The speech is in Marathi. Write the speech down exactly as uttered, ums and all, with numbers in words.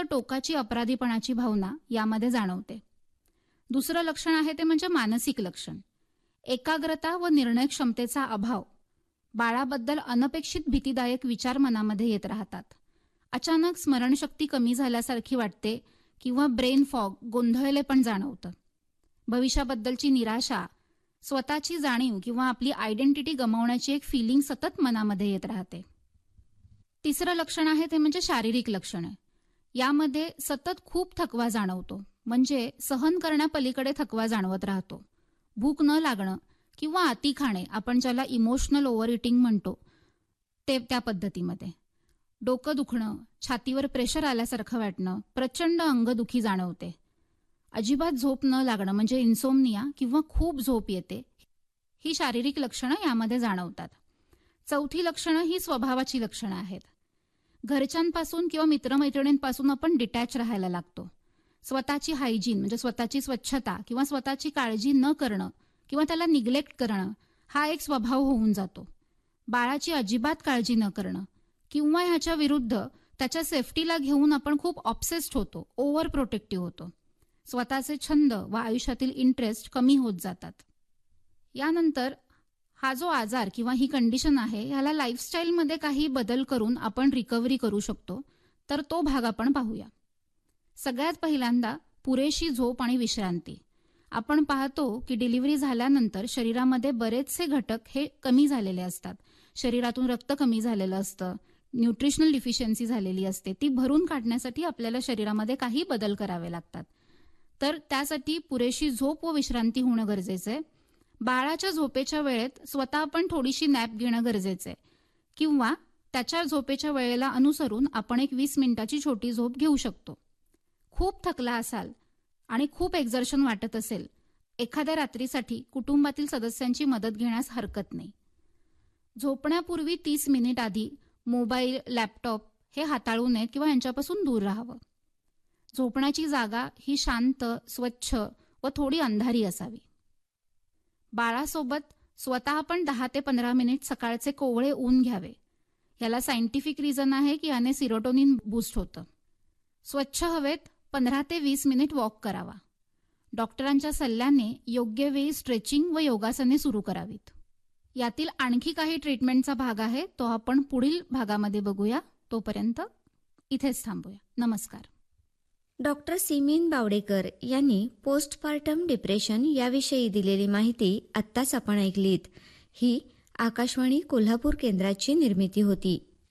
टोकाची अपराधीपणाची भावना यामध्ये जाणवते. दुसरं लक्षण आहे ते म्हणजे मानसिक लक्षण. एकाग्रता व निर्णय क्षमतेचा अभाव. बाळाबद्दल अनपेक्षित भीतीदायक विचार मनामध्ये येत राहतात. अचानक स्मरणशक्ती कमी झाल्यासारखी वाटते किंवा ब्रेन फॉग, गोंधळले पण जाणवतं. भविष्याबद्दलची निराशा, स्वतःची जाणीव किंवा आपली आयडेंटिटी गमावण्याची एक फिलिंग सतत मनामध्ये येत राहते. तिसरं लक्षण आहे ते म्हणजे शारीरिक लक्षण आहे. यामध्ये सतत खूप थकवा जाणवतो, म्हणजे सहन करण्यापलीकडे थकवा जाणवत राहतो. भूक न लागणं किंवा अति खाणे, आपण ज्याला इमोशनल ओव्हर इटिंग म्हणतो ते त्या पद्धतीमध्ये. डोकं दुखणं, छातीवर प्रेशर आल्यासारखं वाटणं, प्रचंड अंगदुखी जाणवते. अजिबात झोप न लागणं म्हणजे इन्सोमनिया किंवा खूप झोप येते, ही शारीरिक लक्षणं यामध्ये जाणवतात. चौथी लक्षणं ही स्वभावाची लक्षणं आहेत. घरच्यांपासून किंवा मित्रमैत्रिणींपासून आपण डिटॅच राहायला लागतो. स्वतःची हायजीन म्हणजे स्वतःची स्वच्छता किंवा स्वतःची काळजी न करणं किंवा त्याला निग्लेक्ट करणं हा एक स्वभाव होऊन जातो. बाळाची अजिबात काळजी न करणं किंवा ह्याच्या विरुद्ध त्याच्या सेफ्टीला घेऊन आपण खूप ऑब्सेस्ड होतो, ओव्हर प्रोटेक्टिव्ह होतो. स्वतःचे छंद व आयुष्यातील इंटरेस्ट कमी होत जातात. यानंतर हा जो आजार किंवा ही कंडिशन आहे ह्याला लाईफस्टाईलमध्ये काही बदल करून आपण रिकव्हरी करू शकतो, तर तो भाग आपण पाहूया. सगळ्यात पहिल्यांदा पुरेशी झोप आणि विश्रांती. आपण पाहतो की डिलिव्हरी झाल्यानंतर शरीरामध्ये बरेचसे घटक हे कमी झालेले असतात. शरीरातून रक्त कमी झालेलं असतं, न्यूट्रिशनल डिफिशियन्सी झालेली असते. ती भरून काढण्यासाठी आपल्याला शरीरामध्ये काही बदल करावे लागतात. तर त्यासाठी पुरेशी झोप व विश्रांती होणं गरजेचं आहे. बाळाच्या झोपेच्या वेळेत स्वतः आपण थोडीशी नॅप घेणं गरजेचं आहे किंवा त्याच्या झोपेच्या वेळेला अनुसरून आपण एक वीस मिनिटाची छोटी झोप घेऊ शकतो. खूप थकला असाल आणि खूप एक्झर्शन वाटत असेल, एखाद्या रात्रीसाठी कुटुंबातील सदस्यांची मदत घेण्यास हरकत नाही. झोपण्यापूर्वी तीस मिनिट आधी मोबाईल, लॅपटॉप हे हाताळू नयेत किंवा यांच्यापासून दूर राहावं. झोपण्याची जागा ही शांत, स्वच्छ व थोडी अंधारी असावी. बाळासोबत स्वतः आपण दहा ते पंधरा मिनिट सकाळचे कोवळे ऊन घ्यावे. याला सायंटिफिक रिझन आहे की याने सिरोटोनिन बूस्ट होतं. स्वच्छ हवेत पंधरा ते वीस मिनिट वॉक करावा. डॉक्टरांच्या सल्ल्याने योग्य वेळी स्ट्रेचिंग व योगासने सुरू करावीत. यातील आणखी काही ट्रीटमेंटचा भाग आहे, तो आपण पुढील भागामध्ये बघूया. तोपर्यंत इथेच थांबूया. नमस्कार. डॉक्टर सिमीन बावडेकर यांनी पोस्टपार्टम डिप्रेशन याविषयी दिलेली माहिती आत्ताच आपण ऐकलीत. ही आकाशवाणी कोल्हापूर केंद्राची निर्मिती होती.